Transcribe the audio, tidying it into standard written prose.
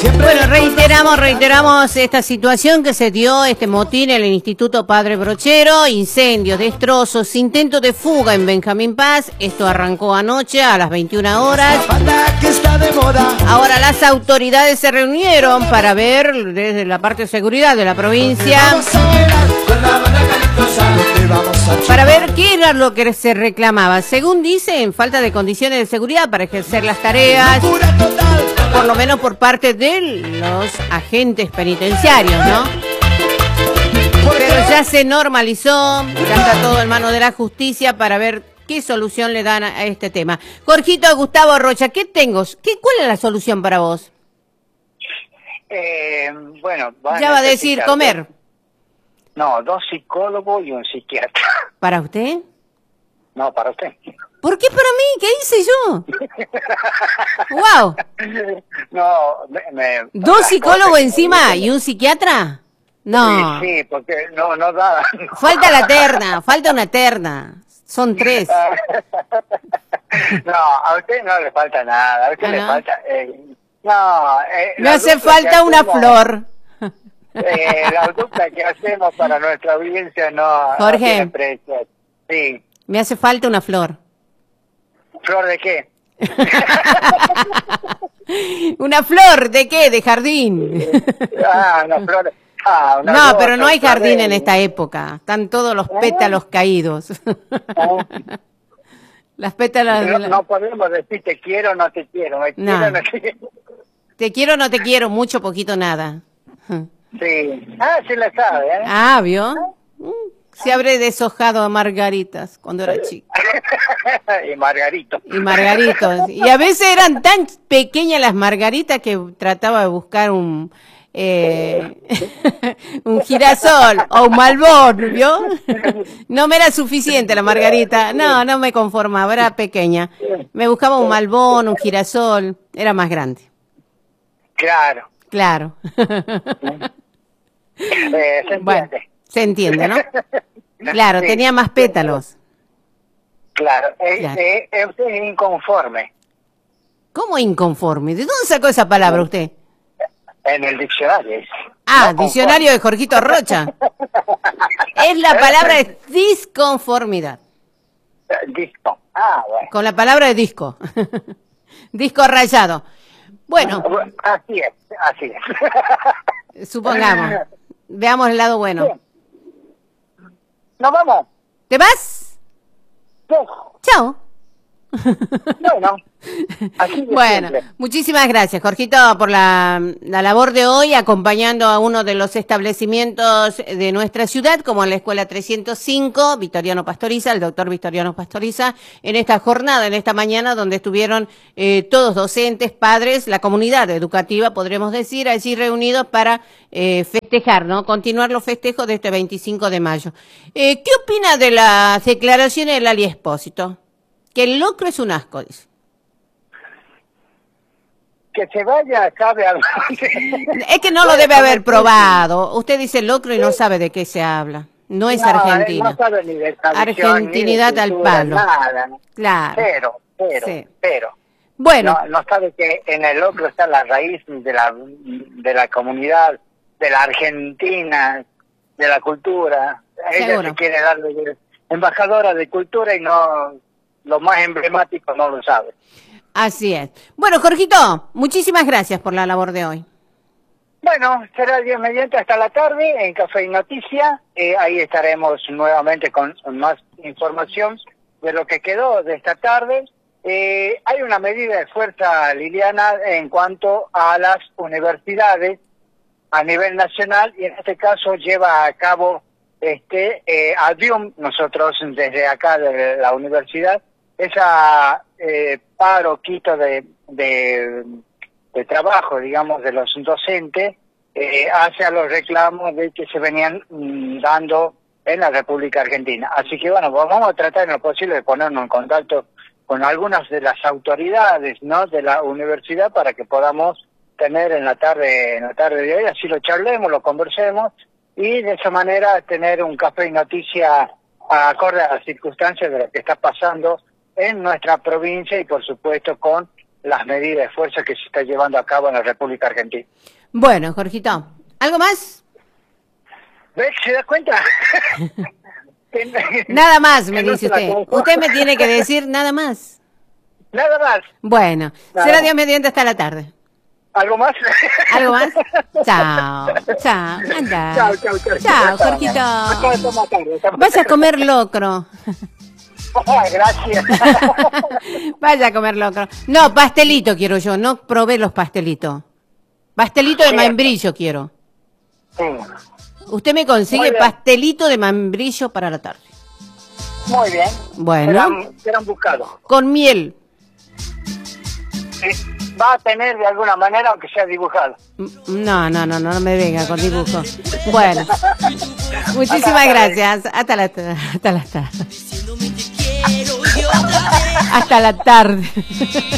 Bueno, reiteramos esta situación que se dio, este motín en el Instituto Padre Brochero, incendios, destrozos, intentos de fuga en Benjamín Paz. Esto arrancó anoche a las 21 horas. Ahora las autoridades se reunieron para ver desde la parte de seguridad de la provincia, para ver qué era lo que se reclamaba. Según dicen, falta de condiciones de seguridad para ejercer las tareas, por lo menos por parte de los agentes penitenciarios, ¿no? Pero ya se normalizó, ya está todo en manos de la justicia para ver qué solución le dan a este tema. Jorgito Gustavo Rocha, ¿cuál es la solución para vos? Bueno, ya va a decir comer. No, 2 psicólogos y un psiquiatra. ¿Para usted? No, para usted. ¿Por qué para mí? ¿Qué hice yo? ¡Wow! No, 2 psicólogos encima y un psiquiatra. No. Sí, porque no da. Falta una terna. Son 3. No, a usted no le falta nada. A usted le falta. Me hace falta una flor. La dupla que hacemos para nuestra audiencia no tiene precio. Sí. Me hace falta una flor. ¿Flor de qué? ¿Una flor de qué? ¿De jardín? Una flor. No, pero no hay jardín en esta época. Están todos los pétalos caídos. Las pétalas. No podemos decir te quiero o no te quiero. Te quiero o no te quiero, mucho, poquito, nada. Sí. Sí la sabe, ¿eh? ¿Vio? Se habré deshojado a margaritas cuando era chico. Y margaritos. Y a veces eran tan pequeñas las margaritas que trataba de buscar un girasol o un malbón, ¿vio? No me era suficiente la margarita. No me conformaba, era pequeña. Me buscaba un malbón, un girasol, era más grande. Claro. Bueno, se entiende, ¿no? Claro, sí. Tenía más pétalos. Claro. Usted es inconforme. ¿Cómo inconforme? ¿De dónde sacó esa palabra usted? En el diccionario. Diccionario de Jorgito Rocha. Es la palabra de disconformidad. Disco. Bueno. Con la palabra de disco. Disco rayado. Bueno. Así es. Supongamos. Veamos el lado bueno. Bien. ¿Nos vamos? ¿Te vas? Sí. Chao. Bueno. Bueno, muchísimas gracias, Jorgito, por la labor de hoy, acompañando a uno de los establecimientos de nuestra ciudad, como la Escuela 305, Victoriano Pastoriza, el doctor Victoriano Pastoriza, en esta jornada, en esta mañana, donde estuvieron todos docentes, padres, la comunidad educativa, podremos decir, allí reunidos para festejar, ¿no? Continuar los festejos de este 25 de mayo. ¿Qué opina de las declaraciones de Lali Espósito? Que el locro es un asco, dice. Que se vaya, sabe algo. Es que no lo debe haber probado. Usted dice locro y no sabe de qué se habla. No es Argentina. No sabe ni de tradición, Argentinidad ni de cultura, al palo. Nada. Claro. Pero. Bueno. No sabe que en el locro está la raíz de la comunidad, de la Argentina, de la cultura. Ella se quiere dar de embajadora de cultura y no, lo más emblemático no lo sabe. Así es. Bueno, Jorgito, muchísimas gracias por la labor de hoy. Bueno, será Dios mediante hasta la tarde en Café y Noticia. Ahí estaremos nuevamente con más información de lo que quedó de esta tarde. Hay una medida de fuerza, Liliana, en cuanto a las universidades a nivel nacional, y en este caso lleva a cabo ADIUM, nosotros desde acá de la universidad, esa paro, quito de trabajo, digamos, de los docentes, hacia los reclamos de que se venían dando en la República Argentina. Así que bueno, vamos a tratar en lo posible de ponernos en contacto con algunas de las autoridades, ¿no?, de la universidad, para que podamos tener en la tarde de hoy, así lo charlemos, lo conversemos, y de esa manera tener un café y noticia acorde a las circunstancias de lo que está pasando en nuestra provincia y por supuesto con las medidas de fuerza que se está llevando a cabo en la República Argentina. Bueno, Jorgito, ¿algo más? ¿Ves? ¿Se da cuenta? Nada más, me dice usted. Usted me tiene que decir nada más. Nada más. Bueno, será Dios mediante hasta la tarde. ¿Algo más? ¿Algo más? Chao, chao, anda. Chao, Jorgito. Vaya a comer locro. Gracias. Vaya a comer locro. No, pastelito quiero yo, no probé los pastelitos. Pastelito de membrillo quiero. Sí. Usted me consigue pastelito de membrillo para la tarde. Muy bien. Bueno. Serán buscados. Con miel. Sí. Va a tener de alguna manera, aunque sea dibujado. No me venga con dibujo. Bueno. Muchísimas gracias. Hasta la tarde. Hasta la tarde.